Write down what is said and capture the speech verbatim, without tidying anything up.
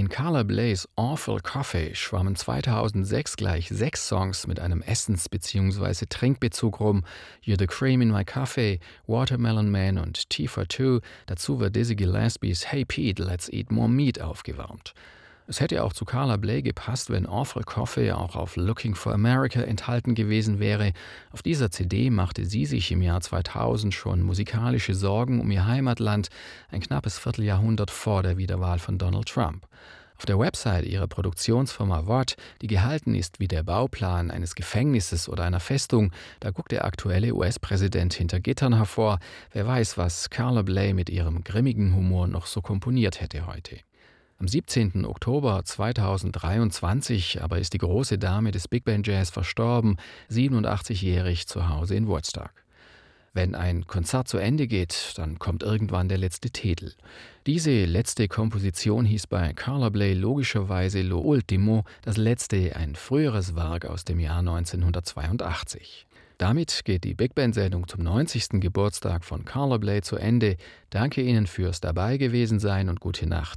In Carla Blays Awful Coffee schwammen zweitausendsechs gleich sechs Songs mit einem Essens- bzw. Trinkbezug rum. You're the Cream in My Coffee, Watermelon Man und Tea for Two. Dazu wird Dizzy Gillespie's Hey Pete, Let's Eat More Meat aufgewärmt. Es hätte auch zu Carla Bley gepasst, wenn Awful Coffee auch auf Looking for America enthalten gewesen wäre. Auf dieser C D machte sie sich im Jahr zweitausend schon musikalische Sorgen um ihr Heimatland, ein knappes Vierteljahrhundert vor der Wiederwahl von Donald Trump. Auf der Website ihrer Produktionsfirma V O D, die gehalten ist wie der Bauplan eines Gefängnisses oder einer Festung, da guckt der aktuelle U S-Präsident hinter Gittern hervor. Wer weiß, was Carla Bley mit ihrem grimmigen Humor noch so komponiert hätte heute. Am siebzehnten Oktober zweitausenddreiundzwanzig aber ist die große Dame des Big Band Jazz verstorben, siebenundachtzigjährig zu Hause in Woodstock. Wenn ein Konzert zu Ende geht, dann kommt irgendwann der letzte Titel. Diese letzte Komposition hieß bei Carla Bley logischerweise Lo Ultimo, das letzte, ein früheres Werk aus dem Jahr neunzehnhundertzweiundachtzig. Damit geht die Big Band-Sendung zum neunzigsten Geburtstag von Carla Bley zu Ende. Danke Ihnen fürs Dabei gewesen sein und gute Nacht.